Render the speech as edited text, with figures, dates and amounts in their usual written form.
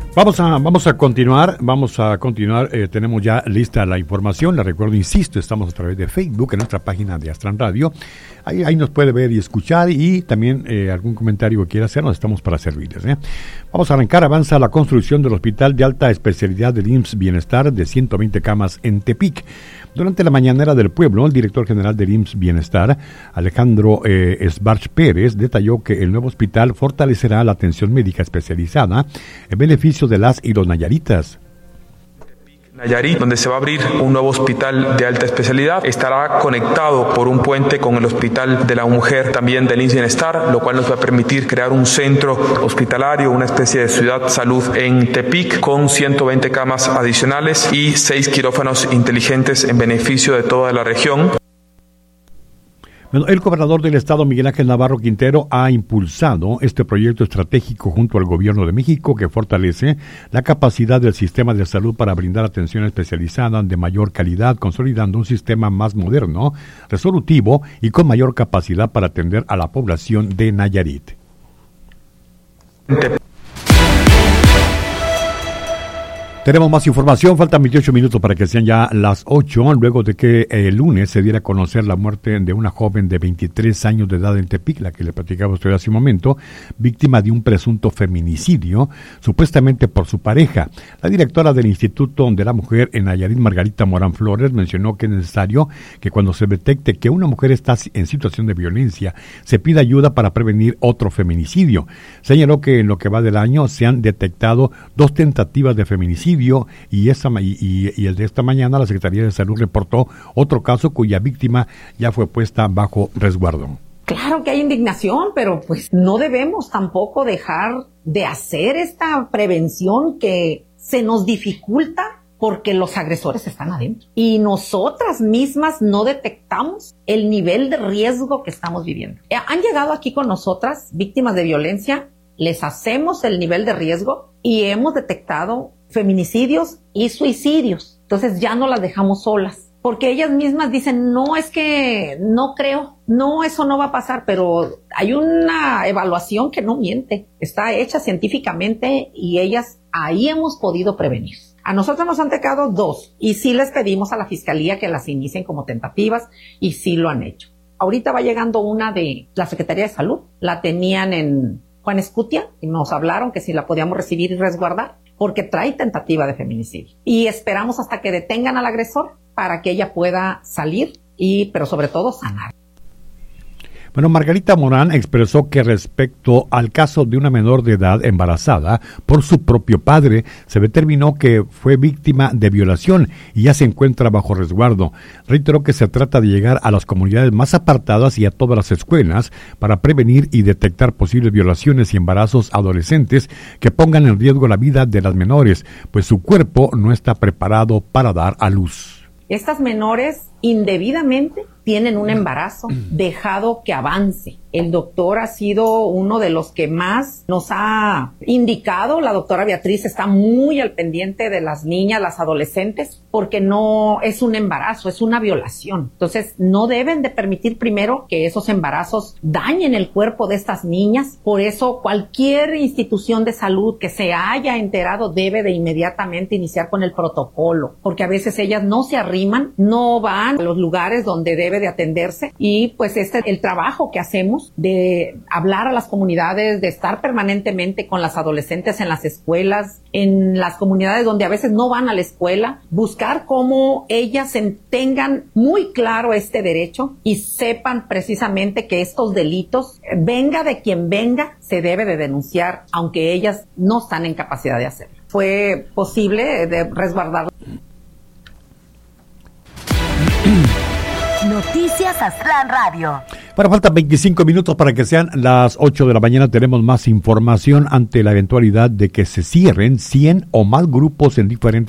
Vamos a continuar, tenemos ya lista la información, la recuerdo, insisto, estamos a través de Facebook, en nuestra página de Astran Radio, ahí nos puede ver y escuchar, y también algún comentario que quiera hacernos, estamos para servirles. Vamos a arrancar. Avanza la construcción del hospital de alta especialidad del IMSS Bienestar de 120 camas en Tepic. Durante la mañanera del pueblo, el director general del IMSS Bienestar, Alejandro Esbarch Pérez, detalló que el nuevo hospital fortalecerá la atención médica especializada en beneficio de las y los nayaritas. Nayarit, donde se va a abrir un nuevo hospital de alta especialidad, estará conectado por un puente con el Hospital de la Mujer también del IMSS Bienestar, lo cual nos va a permitir crear un centro hospitalario, una especie de ciudad salud en Tepic, con 120 camas adicionales y 6 quirófanos inteligentes en beneficio de toda la región. Bueno, el gobernador del estado, Miguel Ángel Navarro Quintero, ha impulsado este proyecto estratégico junto al gobierno de México que fortalece la capacidad del sistema de salud para brindar atención especializada de mayor calidad, consolidando un sistema más moderno, resolutivo y con mayor capacidad para atender a la población de Nayarit. Tenemos más información, faltan 28 minutos para que sean ya las 8, luego de que el lunes se diera a conocer la muerte de una joven de 23 años de edad en Tepic, la que le platicaba usted hace un momento, víctima de un presunto feminicidio, supuestamente por su pareja. La directora del Instituto de la Mujer en Nayarit, Margarita Morán Flores, mencionó que es necesario que cuando se detecte que una mujer está en situación de violencia, se pida ayuda para prevenir otro feminicidio. Señaló que en lo que va del año se han detectado 2 tentativas de feminicidio, y el de esta mañana la Secretaría de Salud reportó otro caso cuya víctima ya fue puesta bajo resguardo. Claro que hay indignación, pero pues no debemos tampoco dejar de hacer esta prevención que se nos dificulta porque los agresores están adentro y nosotras mismas no detectamos el nivel de riesgo que estamos viviendo. Han llegado aquí con nosotras víctimas de violencia, les hacemos el nivel de riesgo y hemos detectado feminicidios y suicidios. Entonces ya no las dejamos solas, porque ellas mismas dicen, no, es que no creo, no, eso no va a pasar, pero hay una evaluación que no miente, está hecha científicamente y ellas ahí hemos podido prevenir. A nosotros nos han tocado 2 y sí les pedimos a la Fiscalía que las inicien como tentativas y sí lo han hecho. Ahorita va llegando una de la Secretaría de Salud, la tenían en Juan Escutia y nos hablaron que si la podíamos recibir y resguardar, porque trae tentativa de feminicidio. Y esperamos hasta que detengan al agresor para que ella pueda salir pero sobre todo sanar. Bueno, Margarita Morán expresó que respecto al caso de una menor de edad embarazada por su propio padre, se determinó que fue víctima de violación y ya se encuentra bajo resguardo. Reiteró que se trata de llegar a las comunidades más apartadas y a todas las escuelas para prevenir y detectar posibles violaciones y embarazos adolescentes que pongan en riesgo la vida de las menores, pues su cuerpo no está preparado para dar a luz. Estas menores indebidamente tienen un embarazo dejado que avance. El doctor ha sido uno de los que más nos ha indicado. La doctora Beatriz está muy al pendiente de las niñas, las adolescentes, porque no es un embarazo, es una violación. Entonces, no deben de permitir primero que esos embarazos dañen el cuerpo de estas niñas. Por eso, cualquier institución de salud que se haya enterado debe de inmediatamente iniciar con el protocolo, porque a veces ellas no se arriman, no van a los lugares donde debe de atenderse y pues el trabajo que hacemos de hablar a las comunidades, de estar permanentemente con las adolescentes en las escuelas, en las comunidades donde a veces no van a la escuela, buscar cómo ellas tengan muy claro este derecho y sepan precisamente que estos delitos, venga de quien venga, se debe de denunciar, aunque ellas no están en capacidad de hacerlo. Fue posible de resguardar. Noticias Astran Radio. Bueno, faltan 25 minutos para que sean las 8 de la mañana. Tenemos más información ante la eventualidad de que se cierren 100 o más grupos en diferentes